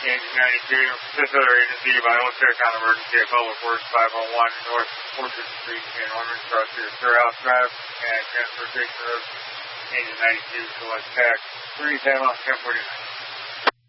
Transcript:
Engine 92, this other agency, Iowa County Emergency at Public Works 501 North 4th Street in Ormond, Cross to the Fairhouse Drive and Transportation Road. Engine 92, select tax 3 Tampa 1049.